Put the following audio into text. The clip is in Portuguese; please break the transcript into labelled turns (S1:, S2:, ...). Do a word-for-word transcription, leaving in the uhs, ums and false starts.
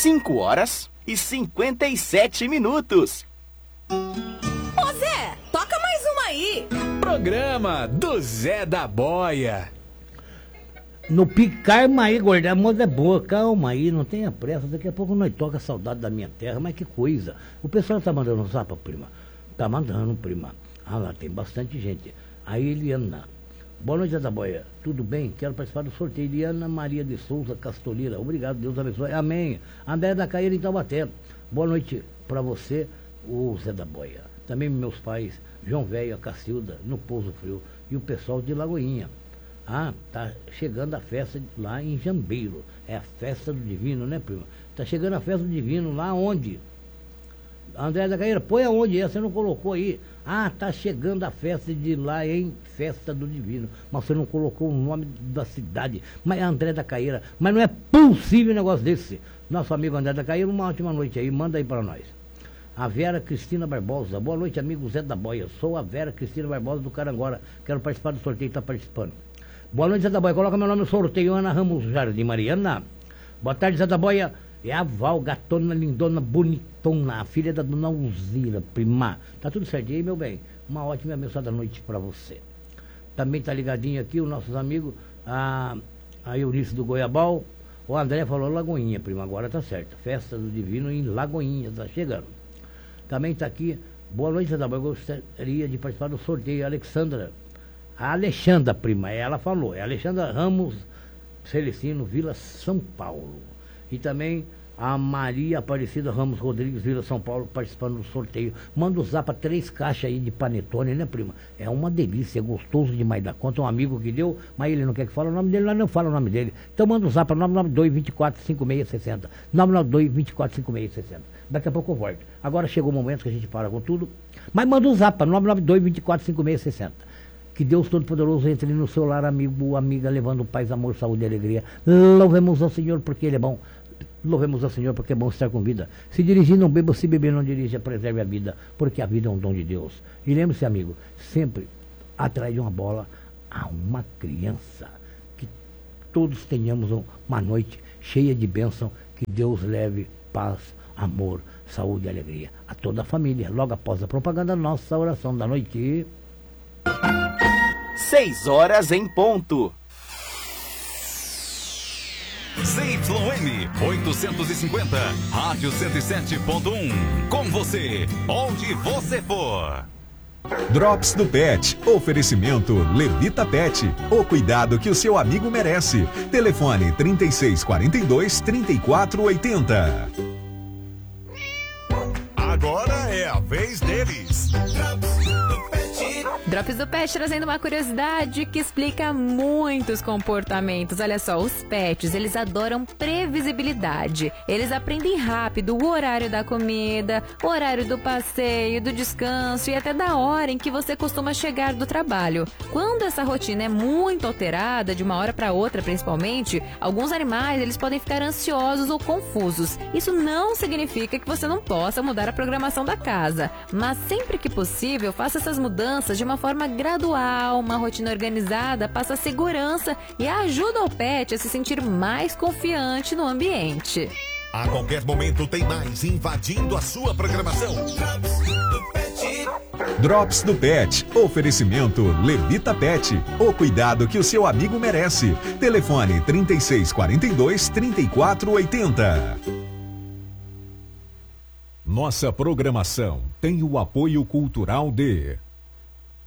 S1: cinco horas e cinquenta e sete minutos.
S2: Ô Zé, toca mais uma aí.
S3: Programa do Zé da Boia.
S4: No pique, calma aí, gorda, a moda é boa, calma aí, não tenha pressa, daqui a pouco nós toca Saudade da Minha Terra, mas que coisa. O pessoal tá mandando um zapa, prima? Tá mandando, prima. Ah lá, tem bastante gente. Aí, Eliana. Boa noite, Zé da Boia. Tudo bem? Quero participar do sorteio. Eliana Maria de Souza Castoleira. Obrigado, Deus abençoe. Amém. André da Caíra em Taubaté. Boa noite para você, o Zé da Boia. Também meus pais, João Velho, a Cacilda, no Pouso Frio. E o pessoal de Lagoinha. Ah, tá chegando a festa lá em Jambeiro. É a festa do Divino, né, prima? Tá chegando a festa do Divino lá onde? André da Caíra, põe aonde é? Você não colocou aí. Ah, tá chegando a festa de lá em Festa do Divino. Mas você não colocou o nome da cidade. Mas é André da Caíra. Mas não é possível um negócio desse. Nosso amigo André da Caíra, uma ótima noite aí. Manda aí para nós. A Vera Cristina Barbosa. Boa noite, amigo Zé da Boia. Sou a Vera Cristina Barbosa do Carangora. Quero participar do sorteio, tá participando. Boa noite, Zé da Boia. Coloca meu nome no sorteio, Ana Ramos Jardim Mariana. Boa tarde, Zé da Boia. É a Val, gatona, lindona, bonitona, a filha da dona Alzira, prima. Tá tudo certinho aí, meu bem? Uma ótima e abençoada noite para você. Também tá ligadinho aqui os nossos amigos, a, a Eunice do Goiabal. O André falou Lagoinha, prima, agora tá certo. Festa do Divino em Lagoinha, tá chegando. Também tá aqui, boa noite, Zé da Boia. Gostaria de participar do sorteio, Alexandra. A Alexandra, prima, ela falou, é Alexandra Ramos Celestino, Vila São Paulo. E também a Maria Aparecida Ramos Rodrigues, Vila São Paulo, participando do sorteio. Manda usar para três caixas aí de panetone, né, prima? É uma delícia, é gostoso demais da conta. Um amigo que deu, mas ele não quer que fale o nome dele, nós não fala o nome dele. Então manda usar para nove nove dois, dois quatro, cinco seis seis zero. nove nove dois, dois quatro, cinco seis seis zero. Daqui a pouco eu volto. Agora chegou o momento que a gente para com tudo. Mas manda usar para nove nove dois, dois quatro, cinco seis seis zero. Que Deus Todo-Poderoso entre no seu lar, amigo, amiga, levando paz, amor, saúde e alegria. Louvemos ao Senhor porque Ele é bom. Louvemos ao Senhor porque é bom estar com vida. Se dirigir, não beba, se beber, não dirija, preserve a vida, porque a vida é um dom de Deus. E lembre-se, amigo, sempre atrás de uma bola a uma criança. Que todos tenhamos uma noite cheia de bênção, que Deus leve paz, amor, saúde e alegria a toda a família. Logo após a propaganda, nossa oração da noite.
S1: Seis horas em ponto.
S5: Z Y M oitocentos e cinquenta, Rádio cento e sete ponto um. Com você, onde você for.
S6: Drops do Pet. Oferecimento Levita Pet. O cuidado que o seu amigo merece. Telefone trinta e seis quarenta e dois, trinta e quatro oitenta.
S5: Agora é a vez deles.
S7: Drops do Pet trazendo uma curiosidade que explica muitos comportamentos. Olha só, os pets, eles adoram previsibilidade. Eles aprendem rápido o horário da comida, o horário do passeio, do descanso e até da hora em que você costuma chegar do trabalho. Quando essa rotina é muito alterada, de uma hora para outra principalmente, alguns animais eles podem ficar ansiosos ou confusos. Isso não significa que você não possa mudar a programação da casa, mas sempre que possível, faça essas mudanças de uma forma gradual. Uma rotina organizada passa segurança e ajuda o pet a se sentir mais confiante no ambiente.
S5: A qualquer momento tem mais invadindo a sua programação.
S6: Drops do Pet. Oferecimento Levita Pet. O cuidado que o seu amigo merece. Telefone trinta e seis quarenta e dois, trinta e quatro oitenta.
S8: Nossa programação tem o apoio cultural de